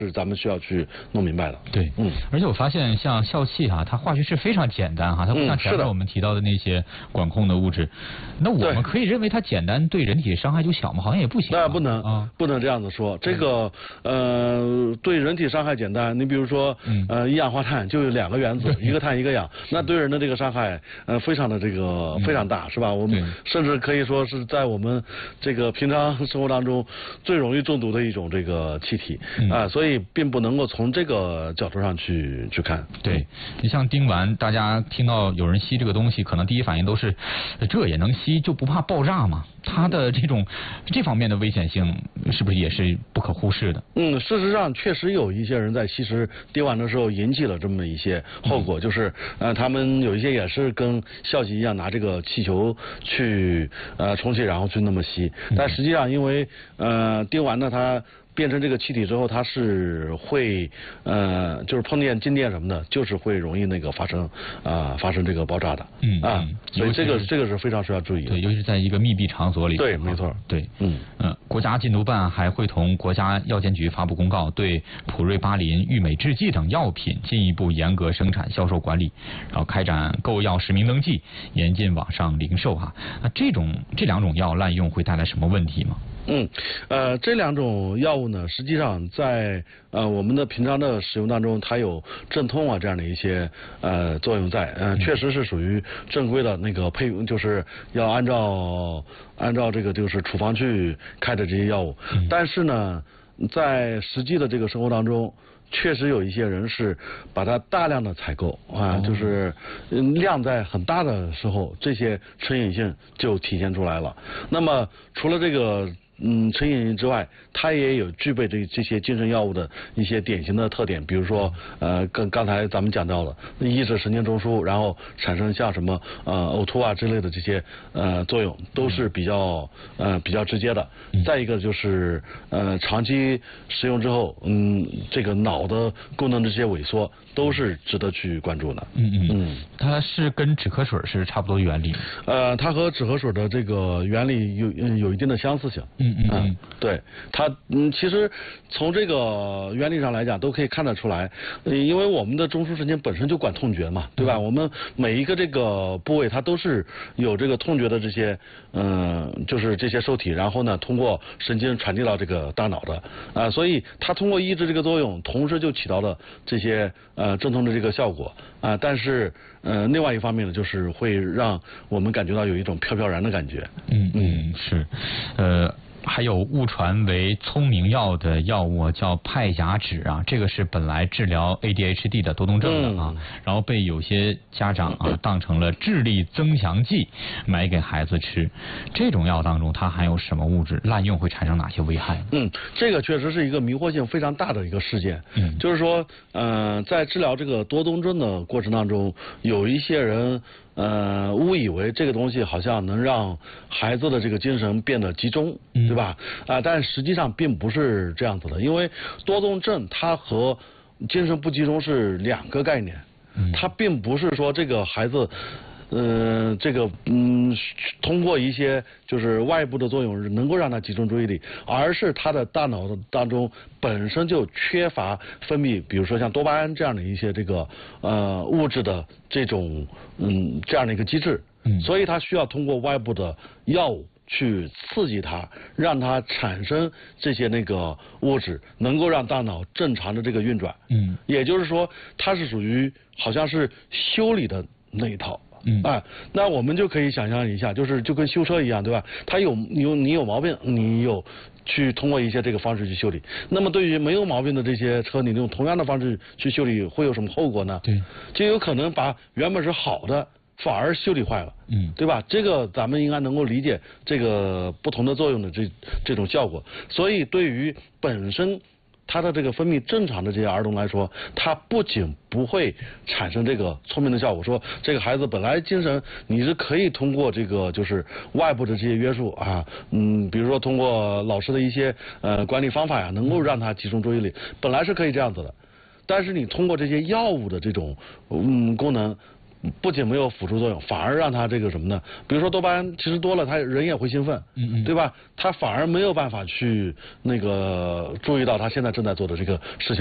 是咱们需要去弄明白的。 对，而且我发现像笑气它化学式非常简单它不像前面我们提到的那些管控的物质。那我们可以认为它简单对人体伤害就小吗？好像也不行。 那不能这样子说。这个对人体伤害简单，你比如说一氧化碳就有2个原子，一个碳一个氧，那对人的这个伤害非常的这个非常大，是吧？我们甚至可以说是在我们这个平常生活当中最容易中毒的一种这个气体所以并不能够从这个角度上去看。 对，你像丁烷，大家听到有人吸这个东西，可能第一反应都是这也能吸，就不怕爆炸吗？它的这方面的危险性是不是也是不可忽视的？ 事实上确实有一些人在吸食丁烷的时候引起了这么一些后果，就是他们有一些也是跟笑气一样拿这个气球去充气然后去那么吸，但实际上因为丁烷呢它变成这个气体之后，它是会就是碰见静电什么的，就是会容易那个发生这个爆炸的。所以这个是非常需要注意的。 对，尤其是在一个密闭场所里。 对，没错。 对，国家禁毒办还会同国家药监局发布公告，对普瑞巴林、郁美制剂等药品进一步严格生产、销售管理，然后开展购药实名登记，严禁网上零售那这2种药滥用会带来什么问题吗？ 这2种药物呢，实际上在我们的平常的使用当中，它有镇痛这样的一些作用在，确实是属于正规的那个就是要按照这个就是处方去开的这些药物，但是呢，在实际的这个生活当中，确实有一些人是把它大量的采购就是量在很大的时候，这些成瘾性就体现出来了。那么除了这个成瘾性之外，它也有具备这些精神药物的一些典型的特点，比如说刚才咱们讲到了抑制神经中枢，然后产生像什么呕吐之类的这些作用，都是比较直接的。再一个就是长期使用之后，这个脑的功能这些萎缩都是值得去关注的。 它是跟止咳水是差不多原理。 它和止咳水的这个原理有一定的相似性。对，它其实从这个原理上来讲都可以看得出来，因为我们的中枢神经本身就管痛觉嘛，对吧？我们每一个这个部位它都是有这个痛觉的这些就是这些受体，然后呢通过神经传递到这个大脑的所以它通过抑制这个作用，同时就起到了这些镇痛的这个效果但是另外一方面呢，就是会让我们感觉到有一种飘飘然的感觉。 是还有误传为聪明药的药物叫派甲酯这个是本来治疗 ADHD 的多动症的然后被有些家长当成了智力增强剂买给孩子吃。这种药当中它含有什么物质？滥用会产生哪些危害？ 这个确实是一个迷惑性非常大的一个事件。就是说在治疗这个多动症的过程当中，有一些人误以为这个东西好像能让孩子的这个精神变得集中，对吧？但实际上并不是这样子的，因为多动症它和精神不集中是2个概念，它并不是说这个孩子通过一些就是外部的作用能够让他集中注意力，而是他的大脑当中本身就缺乏分泌，比如说像多巴胺这样的一些这个物质的这种这样的一个机制，所以他需要通过外部的药物去刺激它，让它产生这些那个物质，能够让大脑正常的这个运转。也就是说，它是属于好像是修理的那一套。那我们就可以想象一下，就跟修车一样，对吧？你有毛病，你有去通过一些这个方式去修理。那么对于没有毛病的这些车，你用同样的方式去修理，会有什么后果呢？对，就有可能把原本是好的反而修理坏了，对吧？这个咱们应该能够理解这个不同的作用的这种效果。所以对于本身他的这个分泌正常的这些儿童来说，他不仅不会产生这个聪明的效果，说这个孩子本来精神你是可以通过这个就是外部的这些约束比如说通过老师的一些管理方法能够让他集中注意力，本来是可以这样子的，但是你通过这些药物的这种功能， 不仅没有辅助作用，反而让他这个什么呢？比如说多巴胺其实多了，他人也会兴奋，对吧？他反而没有办法去那个注意到他现在正在做的这个事情。